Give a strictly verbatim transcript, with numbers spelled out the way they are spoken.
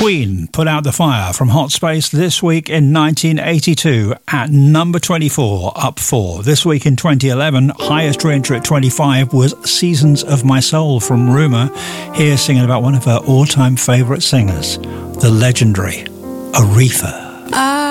Queen put out the fire from Hot Space this week in nineteen eighty-two at number twenty-four, up four. This week in twenty eleven, highest entry at twenty-five was Seasons of My Soul from Rumour, here singing about one of her all-time favourite singers, the legendary Aretha. I